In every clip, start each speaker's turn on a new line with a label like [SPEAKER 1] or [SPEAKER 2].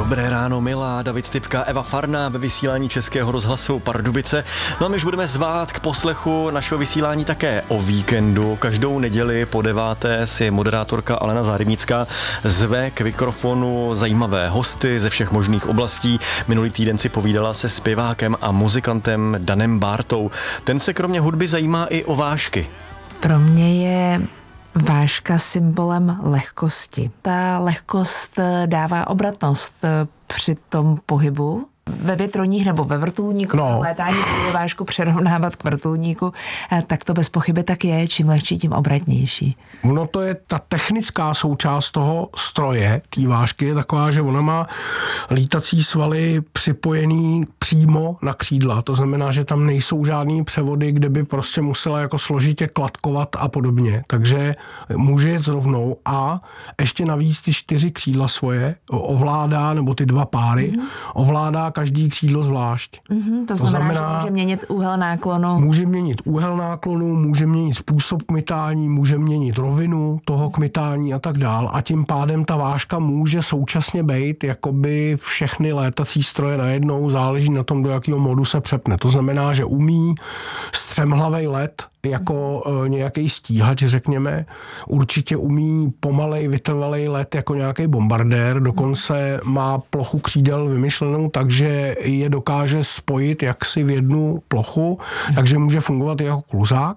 [SPEAKER 1] Dobré ráno, milá, David Stypka, Eva Farná ve vysílání Českého rozhlasu Pardubice. No a my už budeme zvát k poslechu našeho vysílání také o víkendu. Každou neděli po 9. si moderátorka Alena Zahradnická zve k mikrofonu zajímavé hosty ze všech možných oblastí. Minulý týden si povídala se zpěvákem a muzikantem Danem Bártou. Ten se kromě hudby zajímá i o vážky.
[SPEAKER 2] Pro mě je vážka symbolem lehkosti. Ta lehkost dává obratnost při tom pohybu. Ve větroních nebo ve vrtulníku, létání vážku přerovnávat k vrtulníku, tak to bez pochyby tak je. Čím lehčí, tím obratnější.
[SPEAKER 3] No to je ta technická součást toho stroje, té vážky je taková, že ona má lítací svaly připojený přímo na křídla. To znamená, že tam nejsou žádný převody, kde by prostě musela jako složitě klatkovat a podobně. Takže může jet rovnou a ještě navíc ty 4 křídla svoje ovládá, nebo ty 2 páry, ovládá každý křídlo zvlášť.
[SPEAKER 2] To znamená, že může měnit úhel náklonu.
[SPEAKER 3] Může měnit úhel náklonu, může měnit způsob kmitání, může měnit rovinu toho kmitání a tak dál. A tím pádem ta vážka může současně být jakoby všechny létací stroje najednou, záleží na tom, do jakého modu se přepne. To znamená, že umí střemhlavej let jako nějaký stíhač, řekněme. Určitě umí pomalej, vytrvalej let jako nějaký bombardér, dokonce má plochu křídel vymyšlenou, takže je dokáže spojit jaksi v jednu plochu, takže může fungovat i jako kluzák.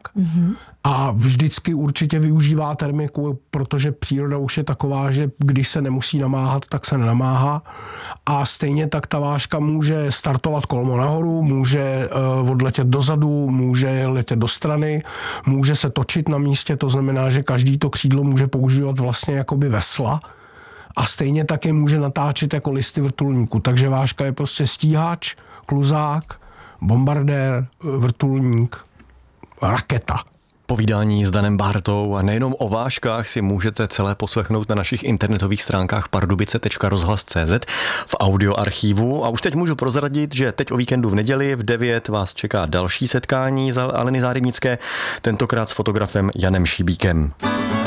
[SPEAKER 3] A vždycky určitě využívá termiku, protože příroda už je taková, že když se nemusí namáhat, tak se nenamáhá. A stejně tak ta vážka může startovat kolmo nahoru, může odletět dozadu, může letět do strany, může se točit na místě, to znamená, že každý to křídlo může používat vlastně jakoby vesla. A stejně taky může natáčet jako listy vrtulníku. Takže vážka je prostě stíhač, kluzák, bombardér, vrtulník, raketa.
[SPEAKER 1] Povídání s Danem Bártou a nejenom o vážkách si můžete celé poslechnout na našich internetových stránkách pardubice.rozhlas.cz v audioarchivu. A už teď můžu prozradit, že teď o víkendu v neděli v 9 vás čeká další setkání za Aleny Zahradnické, tentokrát s fotografem Janem Šibíkem.